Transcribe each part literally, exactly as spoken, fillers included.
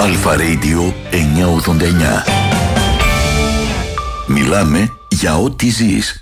Αλφα Radio εννιακόσια ογδόντα εννιά. Μιλάμε για ό,τι ζεις.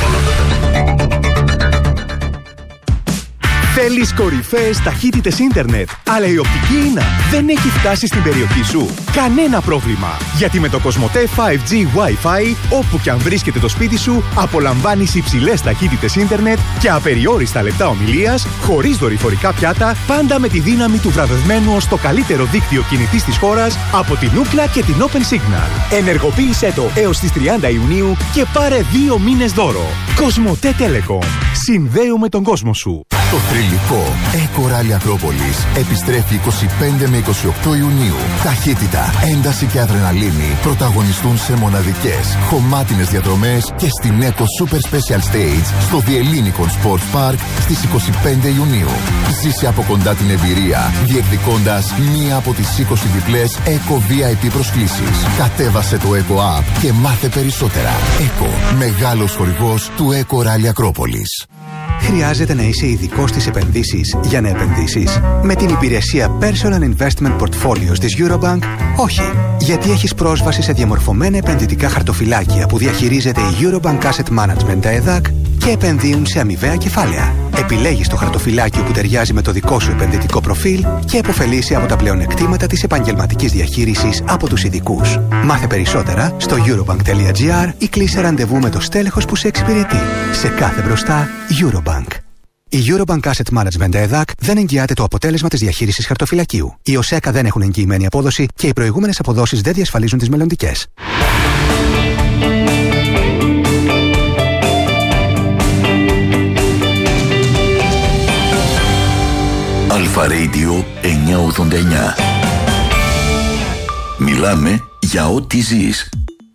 Θέλεις κορυφαίες ταχύτητες ίντερνετ, αλλά η οπτική ίνα δεν έχει φτάσει στην περιοχή σου? Κανένα πρόβλημα, γιατί με το Κοσμοτέ φάιβ τζι Wi-Fi, όπου και αν βρίσκεται το σπίτι σου, απολαμβάνεις υψηλές ταχύτητες ίντερνετ και απεριόριστα λεπτά ομιλίας, χωρίς δορυφορικά πιάτα, πάντα με τη δύναμη του βραβευμένου ως το καλύτερο δίκτυο κινητής της χώρας από την Ookla και την Open Signal. Ενεργοποίησέ το έως τις τριάντα Ιουνίου και πάρε δύο μήνες δώρο. Κοσμοτέ Telecom. Συνδέουμε τον κόσμο σου. Το θρυλικό Eco Rally Ακρόπολης επιστρέφει είκοσι πέντε με είκοσι οκτώ Ιουνίου. Ταχύτητα, ένταση και αδρεναλίνη πρωταγωνιστούν σε μοναδικές, χωμάτινες διαδρομές και στην Eco Super Special Stage στο The Ellinikon Sports Park στις είκοσι πέντε Ιουνίου. Ζήσε από κοντά την εμπειρία, διεκδικώντας μία από τις είκοσι διπλές Eco βι άι πι προσκλήσεις. Κατέβασε το Eco App και μάθε περισσότερα. Eco, μεγάλος χορηγός του Eco Rally Ακρόπολης. Χρειάζεται να είσαι ειδικός στις επενδύσεις για να επενδύσεις? Με την υπηρεσία Personal Investment Portfolios της Eurobank, όχι. Γιατί έχεις πρόσβαση σε διαμορφωμένα επενδυτικά χαρτοφυλάκια που διαχειρίζεται η Eurobank Asset Management ΕΔΑΚ και επενδύουν σε αμοιβαία κεφάλαια. Επιλέγεις το χαρτοφυλάκιο που ταιριάζει με το δικό σου επενδυτικό προφίλ και επωφελείσαι από τα πλεονεκτήματα της επαγγελματικής διαχείρισης από τους ειδικούς. Μάθε περισσότερα στο eurobank τελεία gr ή κλείσε ραντεβού με το στέλεχος που σε εξυπηρετεί. Σε κάθε μπροστά, Eurobank. Η Eurobank Asset Management ΕΔΑΚ δεν εγγυάται το αποτέλεσμα της διαχείρισης χαρτοφυλακίου. Οι ΟΣΕΚΑ δεν έχουν εγγυημένη απόδοση και οι προηγούμενες αποδόσεις δεν διασφαλίζουν τις μελλοντικές. Αλφα Radio εννιακόσια ογδόντα εννιά. Μιλάμε για ό,τι ζεις.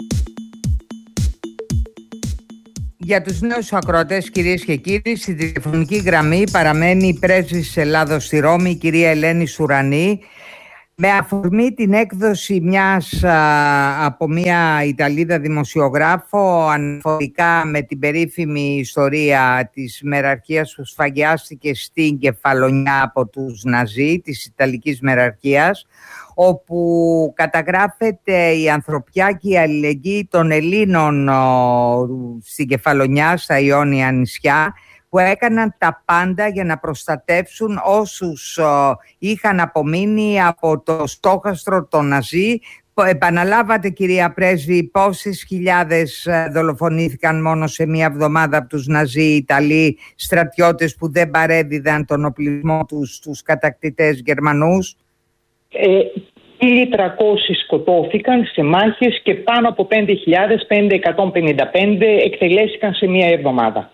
Για τους νέους ακροατές, κυρίες και κύριοι, στη τηλεφωνική γραμμή παραμένει η πρέσβης της Ελλάδος στη Ρώμη, η κυρία Ελένη Σουρανή, με αφορμή την έκδοση μιας α, από μια Ιταλίδα δημοσιογράφο αναφορικά με την περίφημη ιστορία της μεραρχίας που σφαγιάστηκε στην Κεφαλονιά από τους Ναζί, της Ιταλικής μεραρχίας, όπου καταγράφεται η ανθρωπιά και η αλληλεγγύη των Ελλήνων ο, στην Κεφαλονιά, στα Ιόνια νησιά, που έκαναν τα πάντα για να προστατεύσουν όσους ο, είχαν απομείνει από το στόχαστρο των Ναζί. Επαναλάβατε, κυρία Πρέσβη, πόσες χιλιάδες δολοφονήθηκαν μόνο σε μία εβδομάδα από τους Ναζί Ιταλοί στρατιώτες που δεν παρέδιδαν τον οπλισμό τους στους κατακτητές Γερμανούς? χίλια τριακόσιοι σκοτώθηκαν σε μάχες και πάνω από πέντε χιλιάδες πεντακόσια πενήντα πέντε εκτελέστηκαν σε μία εβδομάδα.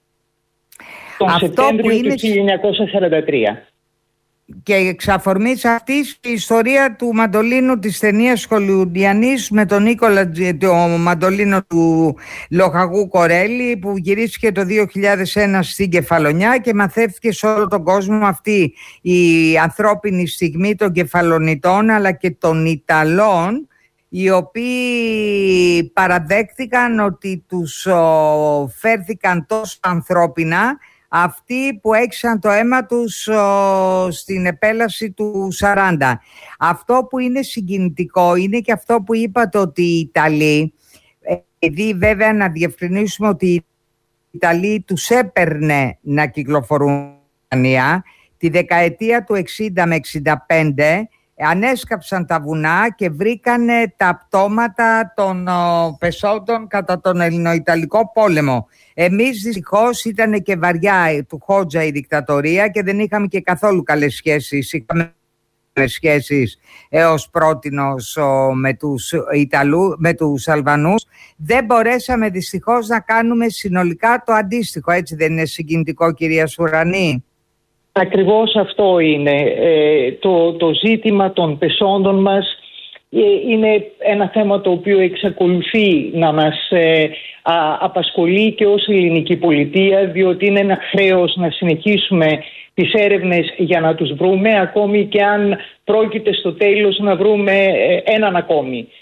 Τον Αυτό Σεπτέμβριο είναι... του χίλια εννιακόσια σαράντα τρία. Και εξ αφορμής αυτής η ιστορία του μαντολίνου της ταινίας χολιουντιανής με τον Νίκολα, το μαντολίνο του Λοχαγού Κορέλη, που γυρίστηκε το δύο χιλιάδες ένα στην Κεφαλονιά και μαθεύτηκε σε όλο τον κόσμο αυτή η ανθρώπινη στιγμή των Κεφαλονιτών αλλά και των Ιταλών, οι οποίοι παραδέχτηκαν ότι τους ο, φέρθηκαν τόσο ανθρώπινα, αυτοί που έξαν το αίμα τους ο, στην επέλαση του σαράντα. Αυτό που είναι συγκινητικό είναι και αυτό που είπατε, ότι οι Ιταλοί, επειδή βέβαια να διευκρινίσουμε ότι οι Ιταλοί τους έπαιρνε να κυκλοφορούν τη δεκαετία του εξήντα με εξήντα πέντε, ανέσκαψαν τα βουνά και βρήκανε τα πτώματα των ο, πεσόντων κατά τον Ελληνοϊταλικό πόλεμο. Εμείς δυστυχώς ήταν και βαριά του Χότζα η δικτατορία και δεν είχαμε και καθόλου καλές σχέσεις. Είχαμε καλές σχέσεις έως πρότινος ο, με, τους Ιταλού, με τους Αλβανούς. Δεν μπορέσαμε δυστυχώς να κάνουμε συνολικά το αντίστοιχο. Έτσι δεν είναι συγκινητικό, κυρία Σουρανή? Ακριβώς αυτό είναι. Ε, το, το ζήτημα των πεσόντων μας ε, είναι ένα θέμα το οποίο εξακολουθεί να μας ε, α, απασχολεί και ως ελληνική πολιτεία, διότι είναι ένα χρέος να συνεχίσουμε τις έρευνες για να τους βρούμε, ακόμη και αν πρόκειται στο τέλος να βρούμε ε, έναν ακόμη.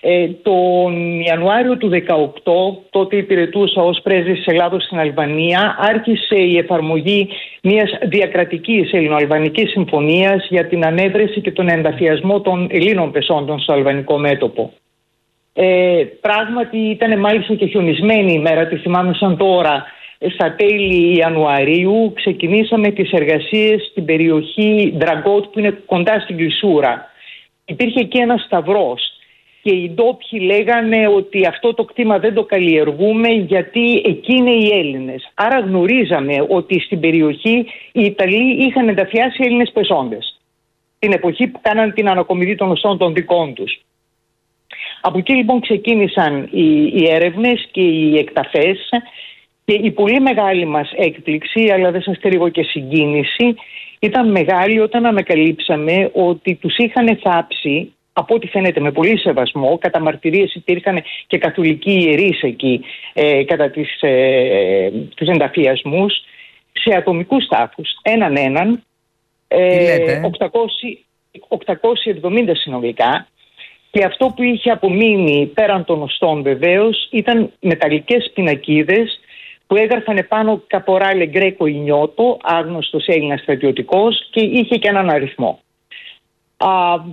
Ε, τον Ιανουάριο του δύο χιλιάδες δεκαοκτώ, τότε υπηρετούσα ως πρέσβης της Ελλάδος στην Αλβανία, άρχισε η εφαρμογή μιας διακρατικής ελληνοαλβανικής συμφωνίας για την ανέβρεση και τον ενταφιασμό των Ελλήνων πεσόντων στο αλβανικό μέτωπο. Ε, πράγματι ήταν μάλιστα και χιονισμένη η μέρα, τη θυμάμαι σαν τώρα. Στα τέλη Ιανουαρίου ξεκινήσαμε τις εργασίες στην περιοχή Ντραγκότ που είναι κοντά στην Κλεισούρα. Υπήρχε και ένας σταυρός και οι ντόπιοι λέγανε ότι αυτό το κτήμα δεν το καλλιεργούμε γιατί εκεί είναι οι Έλληνες. Άρα γνωρίζαμε ότι στην περιοχή οι Ιταλοί είχαν ενταφιάσει Έλληνες πεσόντες την εποχή που κάνανε την ανακομιδή των οστών των δικών τους. Από εκεί λοιπόν ξεκίνησαν οι, οι έρευνες και οι εκταφές και η πολύ μεγάλη μας έκπληξη, αλλά δεν σας κρύβω και συγκίνηση, ήταν μεγάλη όταν ανακαλύψαμε ότι τους είχαν θάψει, από ό,τι φαίνεται με πολύ σεβασμό, κατά μαρτυρίες υπήρχαν και καθολικοί ιερείς εκεί ε, κατά τις, ε, τους ενταφιασμούς, σε ατομικούς τάφους, έναν έναν, ε, οκτακόσια εβδομήντα συνολικά. Και αυτό που είχε απομείνει πέραν των οστών βεβαίως ήταν μεταλλικές πινακίδες που έγραφαν επάνω Καποράλε Γκρέκο Ινιώτο, άγνωστος Έλληνας στρατιωτικός, και είχε και έναν αριθμό. Α,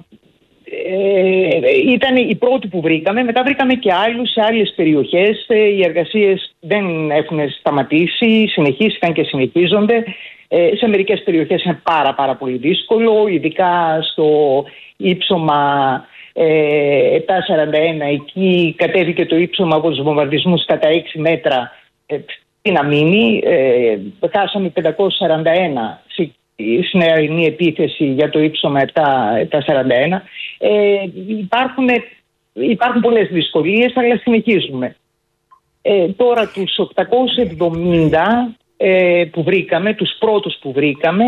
ε, ήταν οι πρώτοι που βρήκαμε, μετά βρήκαμε και άλλους σε άλλες περιοχές. Οι εργασίες δεν έχουν σταματήσει, συνεχίστηκαν και συνεχίζονται. Ε, σε μερικές περιοχές είναι πάρα πάρα πολύ δύσκολο, ειδικά στο ύψωμα επτακόσια σαράντα ένα, εκεί κατέβηκε το ύψωμα από τους βομβαρδισμούς κατά έξι μέτρα. Ε, τι να μείνει, ε, χάσαμε πεντακόσια σαράντα ένα στην αερινή επίθεση για το ύψωμα επτακόσια σαράντα ένα. Ε, υπάρχουν, υπάρχουν πολλές δυσκολίες, αλλά συνεχίζουμε. Ε, τώρα τους οκτακόσια εβδομήντα ε, που βρήκαμε, τους πρώτους που βρήκαμε,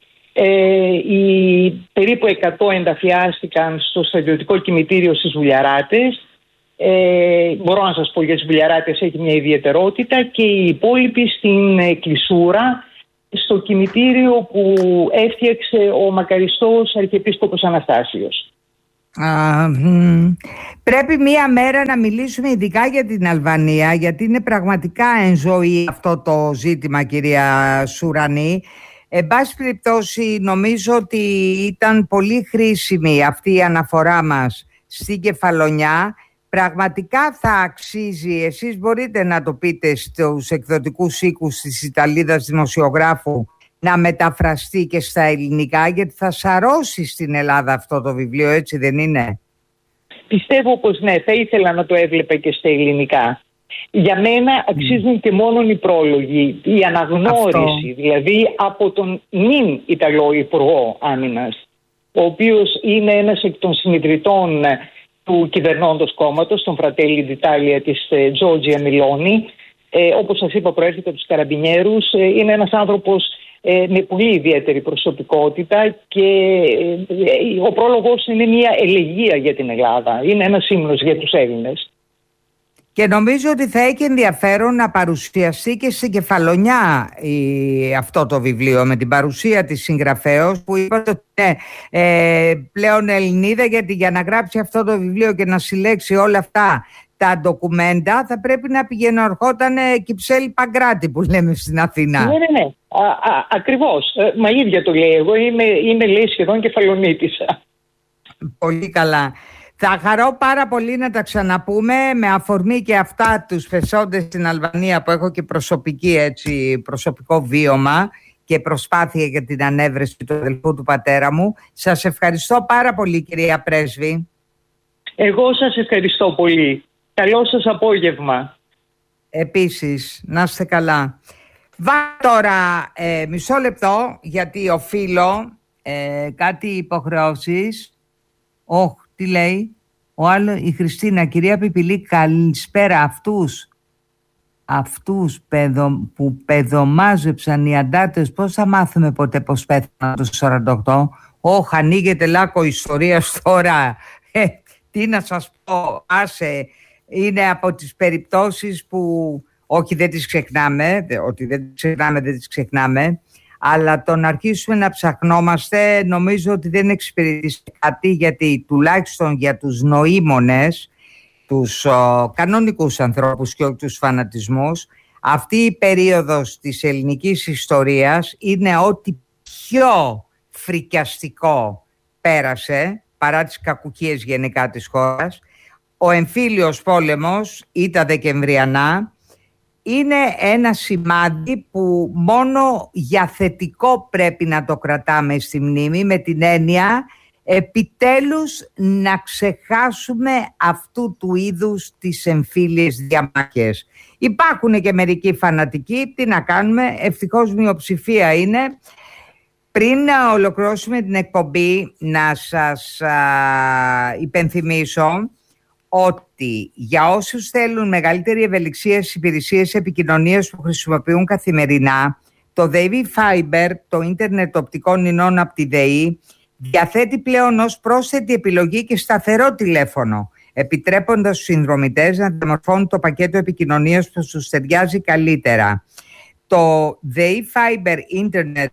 Ε, οι περίπου εκατό ενταφιάστηκαν στο στρατιωτικό κημητήριο στις Βουλιαράτες. Ε, μπορώ να σας πω για τις Βουλιαράτες έχει μια ιδιαιτερότητα, και οι υπόλοιποι στην Κλεισούρα, στο κημητήριο που έφτιαξε ο μακαριστός Αρχιεπίσκοπος Αναστάσιος. Α, μ, πρέπει μία μέρα να μιλήσουμε ειδικά για την Αλβανία, γιατί είναι πραγματικά εν ζωή αυτό το ζήτημα, κυρία Σουρανή. Εν πάση περιπτώσει, νομίζω ότι ήταν πολύ χρήσιμη αυτή η αναφορά μας στην Κεφαλονιά. Πραγματικά θα αξίζει, εσείς μπορείτε να το πείτε στους εκδοτικούς οίκους της Ιταλίδας δημοσιογράφου, να μεταφραστεί και στα ελληνικά, γιατί θα σαρώσει στην Ελλάδα αυτό το βιβλίο, έτσι δεν είναι? Πιστεύω πως ναι, θα ήθελα να το έβλεπα και στα ελληνικά. Για μένα αξίζουν mm. και μόνον οι πρόλογοι, η αναγνώριση αυτό, δηλαδή από τον νυν Ιταλό Υπουργό Άμυνας, ο οποίος είναι ένας εκ των συνιδρυτών του κυβερνώντος κόμματος, τον Fratelli d'Italia της Τζόρτζια Μιλόνι. Ε, όπως σας είπα, προέρχεται από τους Καραμπινιέρους, ε, είναι ένας άνθρωπος ε, με πολύ ιδιαίτερη προσωπικότητα, και ε, ο πρόλογος είναι μια ελεγεία για την Ελλάδα, είναι ένας ύμνος για τους Έλληνες. Και νομίζω ότι θα έχει ενδιαφέρον να παρουσιαστεί και στην Κεφαλονιά η, αυτό το βιβλίο, με την παρουσία της συγγραφέως, που είπατε ότι είναι ε, πλέον Ελληνίδα, γιατί για να γράψει αυτό το βιβλίο και να συλλέξει όλα αυτά τα ντοκουμέντα θα πρέπει να πηγαίνει ερχόταν Κυψέλη Παγκράτη, που λέμε στην Αθήνα. Ναι, ναι, ναι. Α, α, ακριβώς. Ε, μα ίδια το λέει. Εγώ είμαι, είμαι λέει σχεδόν Κεφαλονίτισσα. Πολύ καλά. Θα χαρώ πάρα πολύ να τα ξαναπούμε, με αφορμή και αυτά τους πεσόντες στην Αλβανία, που έχω και προσωπική, έτσι, προσωπικό βίωμα και προσπάθεια για την ανέβρεση του αδελφού του πατέρα μου. Σας ευχαριστώ πάρα πολύ, κυρία Πρέσβη. Εγώ σας ευχαριστώ πολύ. Καλό σας απόγευμα. Επίσης, να είστε καλά. Βά τώρα ε, μισό λεπτό, γιατί οφείλω ε, κάτι υποχρεώσεις. Όχ, τι λέει ο άλλο, η Χριστίνα. Κυρία Πιπηλή, καλησπέρα. Αυτούς αυτούς παιδο, που παιδομάζεψαν οι αντάρτες, πώς θα μάθουμε ποτέ πώς πέθαναν το σαράντα οκτώ? Όχ, ανοίγεται λάκκο ιστορίας τώρα. Ε, τι να σας πω, άσε. Είναι από τις περιπτώσεις που όχι, δεν τις ξεχνάμε, ότι δεν τις ξεχνάμε, δεν τις ξεχνάμε, αλλά το να αρχίσουμε να ψαχνόμαστε νομίζω ότι δεν εξυπηρετήσει κάτι, γιατί τουλάχιστον για τους νοήμονες τους ο, κανονικούς ανθρώπους και όχι τους φανατισμούς. Αυτή η περίοδος της ελληνικής ιστορίας είναι ό,τι πιο φρικιαστικό πέρασε, παρά τις κακουχίες γενικά της χώρας. Ο εμφύλιος πόλεμος ή τα δεκεμβριανά είναι ένα σημάδι που μόνο για θετικό πρέπει να το κρατάμε στη μνήμη, με την έννοια επιτέλους να ξεχάσουμε αυτού του είδους τις εμφύλιες διαμάχες. Υπάρχουν και μερικοί φανατικοί, τι να κάνουμε, ευτυχώς μειοψηφία είναι. Πριν να ολοκληρώσουμε την εκπομπή, να σας α, υπενθυμίσω ότι για όσους θέλουν μεγαλύτερη ευελιξία στις υπηρεσίες επικοινωνίας που χρησιμοποιούν καθημερινά, το ΔΕΗ Fiber, το ίντερνετ οπτικών ινών από τη ΔΕΗ, διαθέτει πλέον ως πρόσθετη επιλογή και σταθερό τηλέφωνο, επιτρέποντας στους συνδρομητές να διαμορφώνουν το πακέτο επικοινωνίας που τους ταιριάζει καλύτερα. Το ΔΕΗ Fiber Internet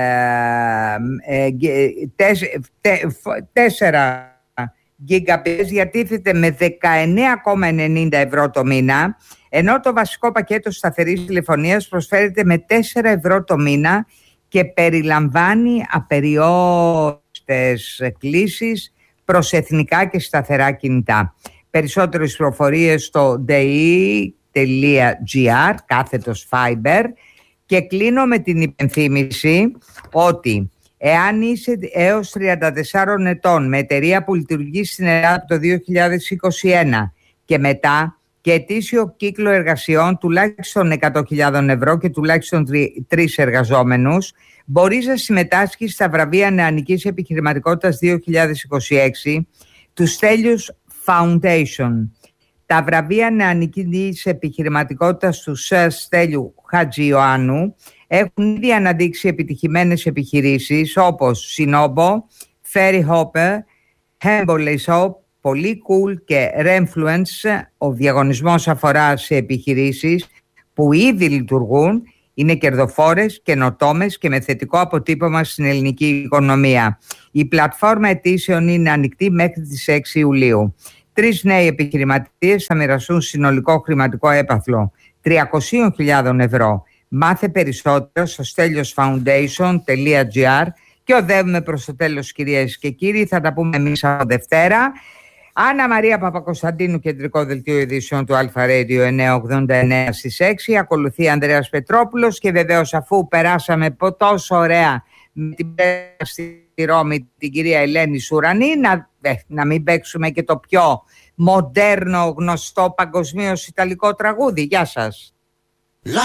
τέσσερα Gigabits διατίθεται με δεκαεννέα κόμμα ενενήντα ευρώ το μήνα, ενώ το βασικό πακέτο σταθερής τηλεφωνίας προσφέρεται με τέσσερα ευρώ το μήνα και περιλαμβάνει απεριόριστες κλήσεις προς εθνικά και σταθερά κινητά. Περισσότερες πληροφορίες στο dei.gr κάθετος Fiber. Και κλείνω με την υπενθύμηση ότι εάν είσαι έως τριάντα τεσσάρων ετών με εταιρεία που λειτουργεί στην Ελλάδα από το δύο χιλιάδες είκοσι ένα και μετά και ετήσιο κύκλο εργασιών τουλάχιστον εκατό χιλιάδες ευρώ και τουλάχιστον τρεις εργαζόμενους, μπορείς να συμμετάσχεις στα βραβεία νεανικής επιχειρηματικότητας δύο χιλιάδες είκοσι έξι του Στέλιους Foundation. Τα βραβεία νεανικής επιχειρηματικότητας του Σερ Στέλιου Χατζιωάννου έχουν ήδη αναδείξει επιτυχημένες επιχειρήσεις όπως Sinobo, Ferry Hopper, Hemboley Shop, Πολύ Cool και Remfluence. Ο διαγωνισμός αφορά σε επιχειρήσεις που ήδη λειτουργούν, είναι κερδοφόρες, καινοτόμες και με θετικό αποτύπωμα στην ελληνική οικονομία. Η πλατφόρμα αιτήσεων είναι ανοιχτή μέχρι τις έξι Ιουλίου. Τρεις νέοι επιχειρηματίες θα μοιραστούν συνολικό χρηματικό έπαθλο τριακόσιες χιλιάδες ευρώ. Μάθε περισσότερο στο στέλιος foundation τελεία gr και οδεύουμε προς το τέλος, κυρίες και κύριοι. Θα τα πούμε εμείς από Δευτέρα. Άννα Μαρία Παπακοσταντίνου, κεντρικό δελτίο ειδήσεων του Αλφα Radio εννιακόσια ογδόντα εννέα στις έξι. Ακολουθεί Ανδρέας Πετρόπουλος και βεβαίως, αφού περάσαμε τόσο ωραία με την πέρα στη Ρώμη την κυρία Ελένη Σουρανή, να, ε, να μην παίξουμε και το πιο μοντέρνο, γνωστό παγκοσμίως ιταλικό τραγούδι. Γεια σας.